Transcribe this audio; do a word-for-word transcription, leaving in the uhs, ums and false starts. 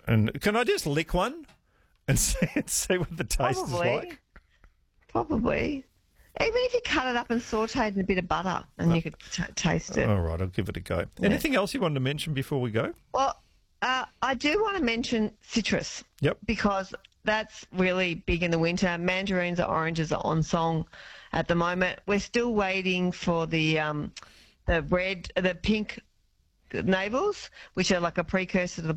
And can I just lick one and see, and see what the taste Probably. is like? Probably. Even if you cut it up and sauteed in a bit of butter and you could t- taste it. All right, I'll give it a go. Anything else you wanted to mention before we go? Well, uh, I do want to mention citrus. Yep. Because that's really big in the winter. Mandarins or oranges are on song at the moment. We're still waiting for the um, the red, the pink navels, which are like a precursor to the